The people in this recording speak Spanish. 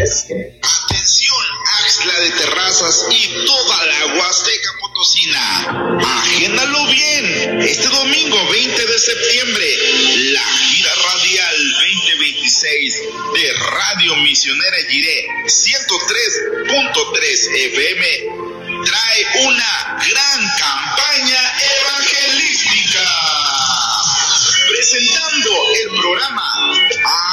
Atención, Axtla de Terrazas y toda la Huasteca Potosina. Agéndalo bien. Este domingo 20 de septiembre, la gira radial 2026 de Radio Misionera Jiré 103.3 FM trae una gran